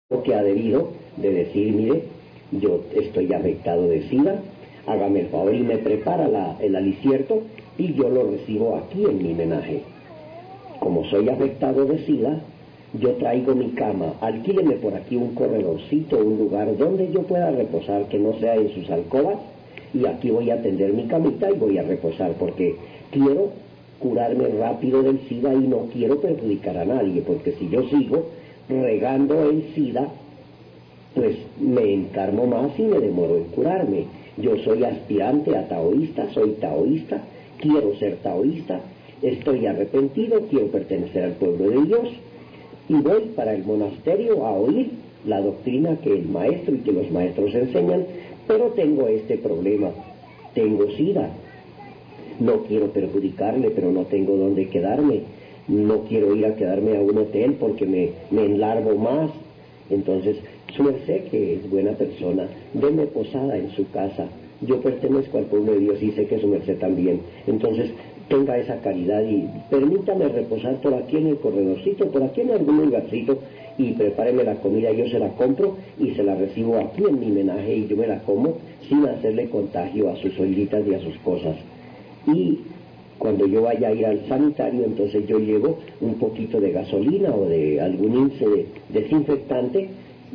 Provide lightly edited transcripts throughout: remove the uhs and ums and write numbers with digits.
que ha debido de decir, mire, yo estoy afectado de SIDA, hágame el favor y me prepara el alicierto y yo lo recibo aquí en mi menaje. Como soy afectado de SIDA, yo traigo mi cama, alquíleme por aquí un corredorcito, un lugar donde yo pueda reposar, que no sea en sus alcobas, y aquí voy a tender mi camita y voy a reposar, porque quiero curarme rápido del SIDA y no quiero perjudicar a nadie, porque si yo sigo regando el SIDA, pues me encarmo más y me demoro en curarme. Yo soy aspirante a taoísta, soy taoísta, quiero ser taoísta, estoy arrepentido, quiero pertenecer al pueblo de Dios, y voy para el monasterio a oír la doctrina que el maestro y que los maestros enseñan, pero tengo este problema, tengo SIDA, no quiero perjudicarle, pero no tengo dónde quedarme, no quiero ir a quedarme a un hotel porque me enlargo más. Entonces, su merced, que es buena persona, deme posada en su casa, yo pertenezco al pueblo de Dios y sé que su merced también, entonces tenga esa caridad y permítame reposar por aquí en el corredorcito, por aquí en algún lugarcito, y prepáreme la comida, yo se la compro y se la recibo aquí en mi menaje y yo me la como sin hacerle contagio a sus oilitas y a sus cosas. Y cuando yo vaya a ir al sanitario, entonces yo llevo un poquito de gasolina o de algún índice desinfectante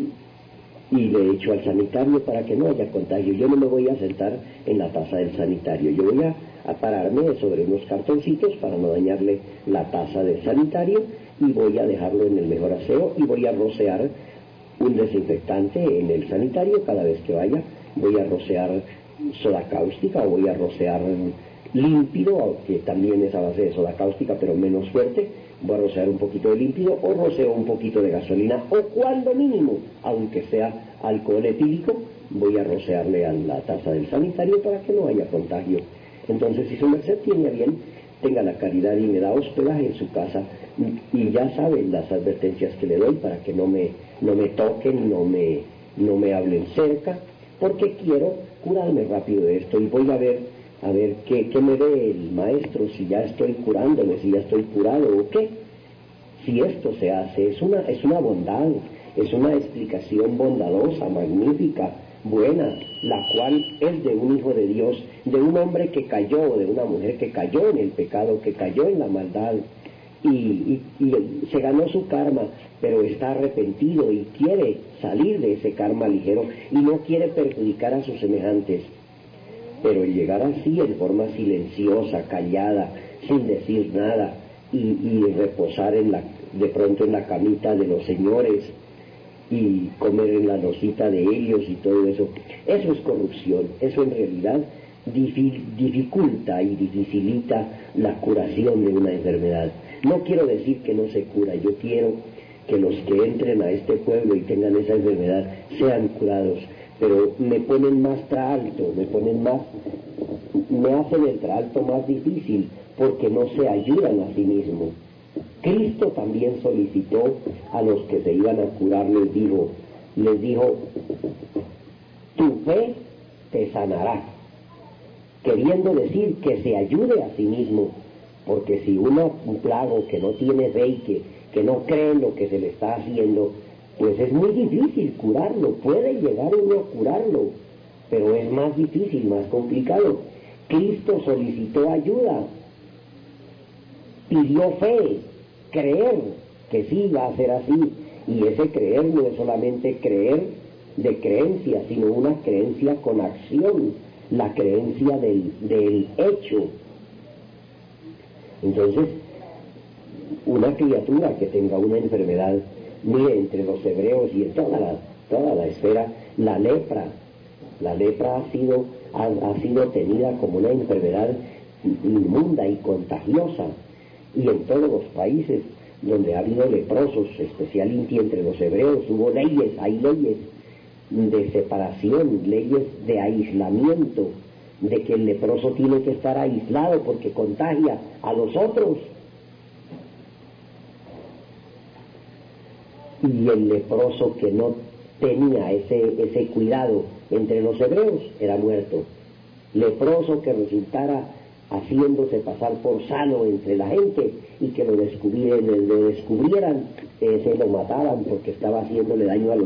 y le echo al sanitario para que no haya contagio. Yo no me voy a sentar en la taza del sanitario, yo voy a pararme sobre unos cartoncitos para no dañarle la taza del sanitario y voy a dejarlo en el mejor aseo y voy a rociar un desinfectante en el sanitario cada vez que vaya. Voy a rociar soda cáustica o voy a rociar límpido, aunque también es a base de soda cáustica pero menos fuerte. Voy a rociar un poquito de límpido o roceo un poquito de gasolina o cuando mínimo, aunque sea alcohol etílico, voy a rociarle a la taza del sanitario para que no haya contagio. Entonces, si su merced tiene a bien, tenga la caridad y me da hospedaje en su casa, y ya saben las advertencias que le doy para que no me toquen, no me hablen cerca, porque quiero curarme rápido de esto y voy a ver qué me ve el maestro, si ya estoy curándome, si ya estoy curado o qué. Si esto se hace, es una bondad, es una explicación bondadosa, magnífica, buena, la cual es de un hijo de Dios, de un hombre que cayó, de una mujer que cayó en el pecado, que cayó en la maldad y se ganó su karma, pero está arrepentido y quiere salir de ese karma ligero y no quiere perjudicar a sus semejantes. Pero el llegar así en forma silenciosa, callada, sin decir nada y reposar de pronto en la camita de los señores y comer en la losita de ellos y todo eso, eso es corrupción. Eso en realidad dificulta y dificilita la curación de una enfermedad. No quiero decir que no se cura, yo quiero que los que entren a este pueblo y tengan esa enfermedad sean curados, pero me ponen más traalto, me hacen el traalto más difícil porque no se ayudan a sí mismos. Cristo también solicitó a los que se iban a curar, les dijo, tu fe te sanará, queriendo decir que se ayude a sí mismo, porque si un plago que no tiene fe y que no cree en lo que se le está haciendo, pues es muy difícil curarlo. Puede llegar uno a curarlo, pero es más difícil, más complicado. Cristo solicitó ayuda, pidió fe, creer que sí va a ser así, y ese creer no es solamente creer de creencia, sino una creencia con acción, la creencia del hecho. Entonces, una criatura que tenga una enfermedad, mire, entre los hebreos y en toda la esfera, la lepra ha sido tenida como una enfermedad inmunda y contagiosa, y en todos los países donde ha habido leprosos, especialmente entre los hebreos, hay leyes de separación, leyes de aislamiento, de que el leproso tiene que estar aislado porque contagia a los otros. Y el leproso que no tenía ese cuidado entre los hebreos era muerto. Leproso que resultara haciéndose pasar por sano entre la gente y que lo descubrieran, se lo mataran porque estaba haciéndole daño a los